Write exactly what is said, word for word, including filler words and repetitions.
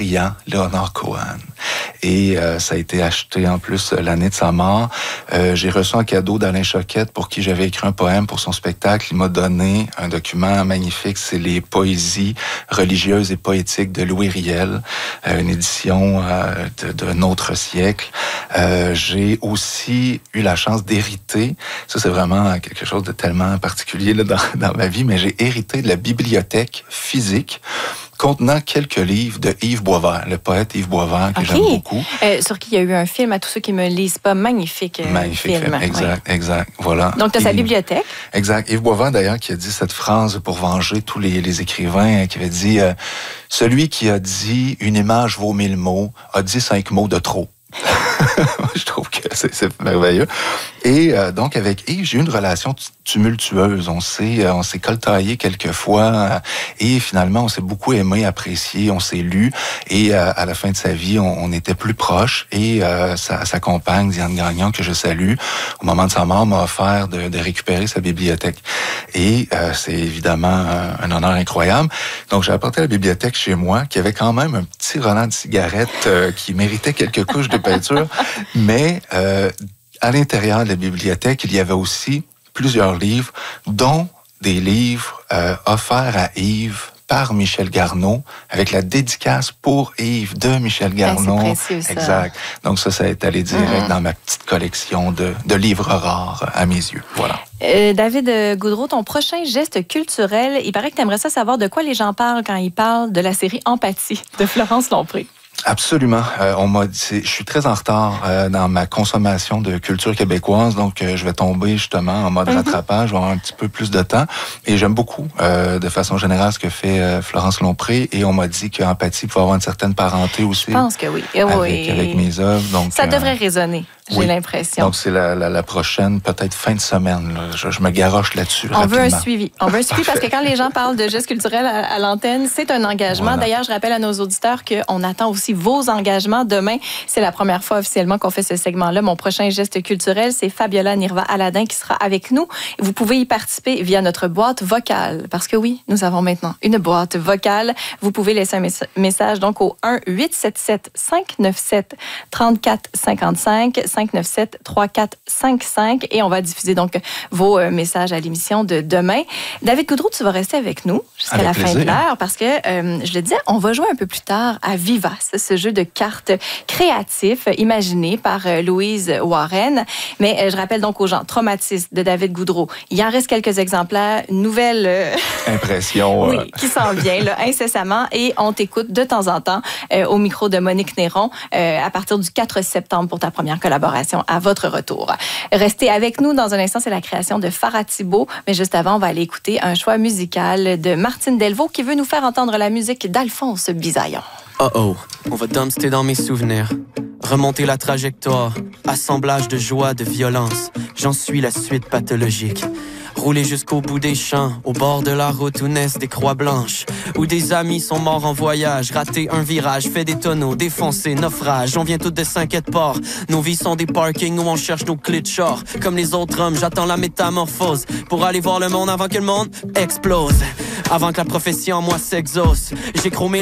brillant Leonard Cohen. Et euh, ça a été acheté en plus l'année de sa mort. Euh, j'ai reçu un cadeau d'Alain Choquette pour qui j'avais écrit un poème pour son spectacle. Il m'a donné un document magnifique, c'est les poésies religieuses et poétiques de Louis Riel, euh, une édition euh, de, de notre siècle. Euh, j'ai aussi eu la chance d'hériter, ça c'est vraiment quelque chose de tellement particulier là, dans, dans ma vie, mais j'ai hérité de la bibliothèque physique contenant quelques livres de Yves Boisvert, le poète Yves Boisvert, que okay. j'aime beaucoup. Euh, sur qui il y a eu un film, à tous ceux qui me lisent pas, magnifique, euh, magnifique film. film. Exact, ouais. exact, voilà. Donc, tu as sa bibliothèque. Exact. Yves Boisvert, d'ailleurs, qui a dit cette phrase pour venger tous les, les écrivains, qui avait dit euh, « Celui qui a dit une image vaut mille mots, a dit cinq mots de trop. » Je trouve que c'est, c'est merveilleux. Et euh, donc, avec Yves, j'ai eu une relation tumultueuse. On s'est, euh, on s'est coltaillé quelques fois euh, et finalement, on s'est beaucoup aimé, apprécié, on s'est lu. Et euh, à la fin de sa vie, on, on était plus proches. Et euh, sa, sa compagne, Diane Gagnon, que je salue, au moment de sa mort, m'a offert de, de récupérer sa bibliothèque. Et euh, c'est évidemment un, un honneur incroyable. Donc, j'ai apporté la bibliothèque chez moi, qui avait quand même un petit Roland de cigarette euh, qui méritait quelques couches de peinture. Mais euh, à l'intérieur de la bibliothèque, il y avait aussi plusieurs livres, dont des livres euh, offerts à Yves par Michel Garneau, avec la dédicace pour Yves de Michel Garneau. Ben, c'est précieux, ça. Exact. Donc ça, ça est allé direct mmh. dans ma petite collection de, de livres rares à mes yeux. Voilà. Euh, David Goudreau, ton prochain geste culturel, il paraît que tu aimerais ça savoir de quoi les gens parlent quand ils parlent de la série Empathie de Florence Lompré. Absolument. Euh, on m'a dit, je suis très en retard euh, dans ma consommation de culture québécoise, donc euh, je vais tomber justement en mode mm-hmm. rattrapage, je vais avoir un petit peu plus de temps. Et j'aime beaucoup, euh, de façon générale, ce que fait euh, Florence Lompré. Et on m'a dit qu'Empathie pouvait avoir une certaine parenté aussi. Je pense que oui. Avec, oui. avec mes œuvres. Donc, ça devrait euh, résonner. J'ai oui. l'impression. Donc, c'est la, la, la prochaine, peut-être fin de semaine. Là. Je, je me garoche là-dessus. On rapidement. veut un suivi. On veut un suivi parce que quand les gens parlent de gestes culturels à, à l'antenne, c'est un engagement. Voilà. D'ailleurs, je rappelle à nos auditeurs qu'on attend aussi vos engagements. Demain, c'est la première fois officiellement qu'on fait ce segment-là. Mon prochain geste culturel, c'est Fabiola Nirva-Aladin qui sera avec nous. Vous pouvez y participer via notre boîte vocale. Parce que oui, nous avons maintenant une boîte vocale. Vous pouvez laisser un mes- message donc au un huit sept sept cinq neuf sept trois quatre cinq cinq. cinq neuf sept trois quatre cinq cinq et on va diffuser donc vos euh, messages à l'émission de demain. David Goudreau, tu vas rester avec nous jusqu'à avec la plaisir. fin de l'heure parce que, euh, je le disais, on va jouer un peu plus tard à Vivace, ce jeu de cartes créatif imaginé par euh, Louise Warren. Mais euh, je rappelle donc aux gens, Traumatisme de David Goudreau. Il en reste quelques exemplaires, nouvelle euh, impression oui, qui s'en vient là, incessamment et on t'écoute de temps en temps euh, au micro de Monique Néron euh, à partir du quatre septembre pour ta première collaboration à votre retour. Restez avec nous. Dans un instant, c'est la création de Farah Thibault. Mais juste avant, on va aller écouter un choix musical de Martine Delvaux qui veut nous faire entendre la musique d'Alphonse Bisaillon. Oh oh, on va dumpster dans mes souvenirs. Remonter la trajectoire. Assemblage de joie, de violence. J'en suis la suite pathologique. Rouler jusqu'au bout des champs, au bord de la route où naissent des croix blanches, où des amis sont morts en voyage, rater un virage, fait des tonneaux, défoncer, naufrage. On vient toutes de Cinq-Port. Nos vies sont des parkings où on cherche nos clés de char. Comme les autres hommes, j'attends la métamorphose pour aller voir le monde avant que le monde explose. Avant que la prophétie en moi s'exauce, j'ai chromé